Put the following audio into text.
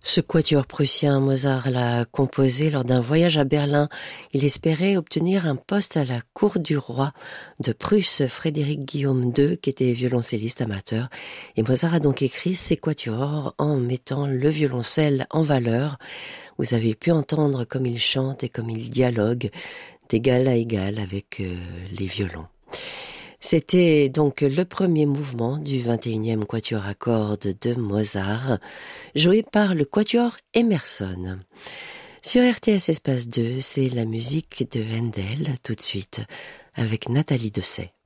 Ce quatuor prussien, Mozart l'a composé lors d'un voyage à Berlin. Il espérait obtenir un poste à la cour du roi de Prusse, Frédéric Guillaume II, qui était violoncelliste amateur. Et Mozart a donc écrit ces quatuors en mettant le violoncelle en valeur. Vous avez pu entendre comme il chante et comme il dialogue d'égal à égal avec les violons. C'était donc le premier mouvement du 21e quatuor à cordes de Mozart, joué par le quatuor Emerson. Sur RTS Espace 2, c'est la musique de Handel, tout de suite, avec Nathalie Dessay.